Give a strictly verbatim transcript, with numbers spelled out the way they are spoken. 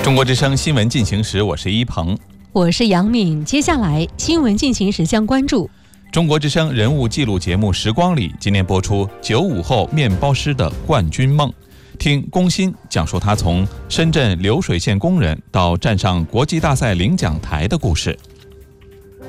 中国之声新闻进行时，我是一鹏， 我是杨敏。接下来新闻进行时将关注中国之声人物记录节目《时光里》，今天播出九五后面包师的冠军梦。听龚鑫讲述他从深圳流水线工人到站上国际大赛领奖台的故事。